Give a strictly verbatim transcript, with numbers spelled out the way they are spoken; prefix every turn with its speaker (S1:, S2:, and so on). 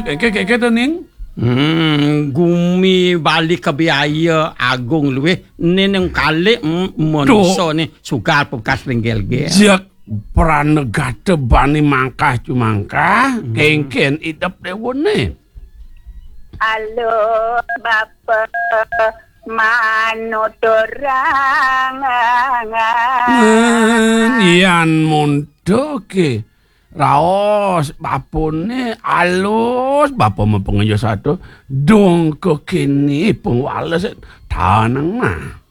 S1: kayak kayak ning.
S2: Hmm, gumi balik ke biaya agung luwe neneng kali monso nih suka bekas lenggel-gel.
S1: Jak pranegate bani mangkah cumangkah kengken idep dewone.
S3: Halo Bapak manut orang
S1: Ian mundo ke raos bapune alus bapak mau pengenjo satu dong ke kini pengwales tanang mah